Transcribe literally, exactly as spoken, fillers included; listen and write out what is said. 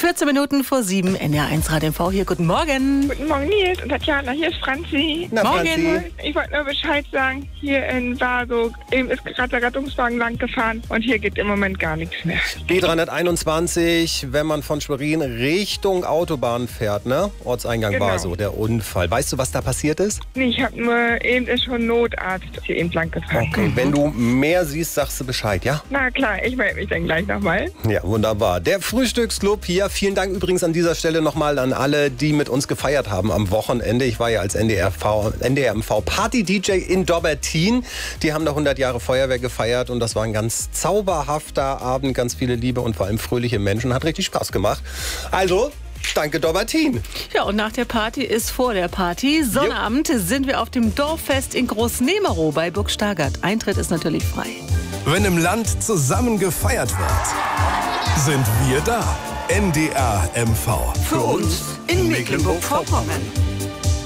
vierzehn Minuten vor sieben, N R eins Radio M V hier. Guten Morgen. Guten Morgen, Nils und Tatjana. Hier ist Franzi. Na, Morgen. Franzi. Ich wollte nur Bescheid sagen, hier in Warburg, eben ist gerade der Rettungswagen lang gefahren und hier geht im Moment gar nichts mehr. B dreihunderteinundzwanzig, wenn man von Schwerin Richtung Autobahn fährt, ne? Ortseingang Genau. war so, der Unfall. Weißt du, was da passiert ist? Nee, ich habe nur, eben ist schon Notarzt hier eben lang gefahren. Okay, wenn du mehr siehst, sagst du Bescheid, ja? Na klar, ich melde mich dann gleich nochmal. Ja, wunderbar. Der Frühstücksclub hier. Vielen Dank übrigens an dieser Stelle nochmal an alle, die mit uns gefeiert haben am Wochenende. Ich war ja als N D R M V Party-D J in Dobbertin. Die haben da hundert Jahre Feuerwehr gefeiert und das war ein ganz zauberhafter Abend. Ganz viele Liebe und vor allem fröhliche Menschen. Hat richtig Spaß gemacht. Also, danke Dobbertin. Ja, und nach der Party ist vor der Party. Sonnabend sind wir auf dem Dorffest in Großnemerow bei Burg Stargard. Eintritt ist natürlich frei. Wenn im Land zusammen gefeiert wird, sind wir da. N D R M V. Für uns in Mecklenburg-Vorpommern.